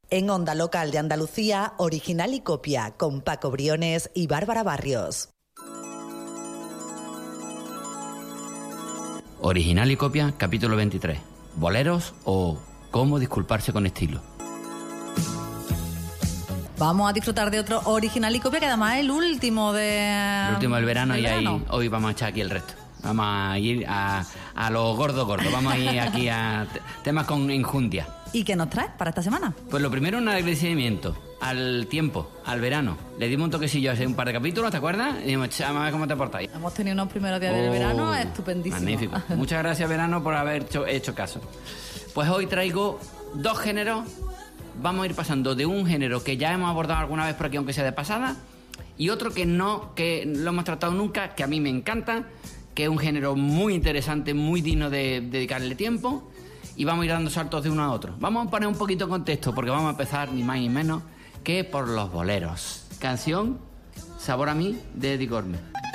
En Onda Local de Andalucía, Original y Copia, con Paco Briones y Bárbara Barrios. Original y Copia, capítulo 23. ¿Boleros o cómo disculparse con estilo? Vamos a disfrutar de otro Original y Copia, que además es el último del verano. Ahí hoy vamos a echar aquí el resto. Vamos a ir a lo gordo. Vamos a ir aquí a temas con enjundia. ¿Y qué nos traes para esta semana? Pues lo primero, un agradecimiento al tiempo, al verano. Le dimos un toquecillo hace un par de capítulos, ¿te acuerdas? Y dijimos, chama, ¿cómo te portáis? Hemos tenido unos primeros días del verano estupendísimos. Magnífico. Muchas gracias, verano, por haber hecho caso. Pues hoy traigo dos géneros. Vamos a ir pasando de un género que ya hemos abordado alguna vez por aquí, aunque sea de pasada, y otro que no lo hemos tratado nunca, que a mí me encanta, que es un género muy interesante, muy digno de dedicarle tiempo, y vamos a ir dando saltos de uno a otro. Vamos a poner un poquito de contexto, porque vamos a empezar ni más ni menos que por los boleros. Canción Sabor a mí, de Eddie Gormez.